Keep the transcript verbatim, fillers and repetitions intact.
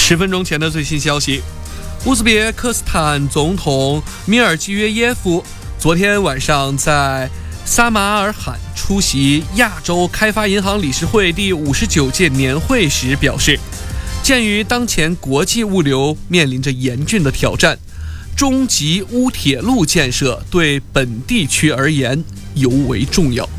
十分钟前的最新消息，乌兹别克斯坦总统米尔基约耶夫昨天晚上在撒马尔罕出席亚洲开发银行理事会第五十九届年会时表示，鉴于当前国际物流面临着严峻的挑战，中吉乌铁路建设对本地区而言尤为重要。